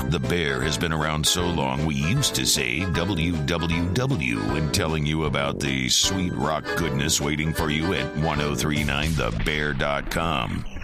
The Bear has been around so long we used to say WWW when telling you about the sweet rock goodness waiting for you at 1039thebear.com.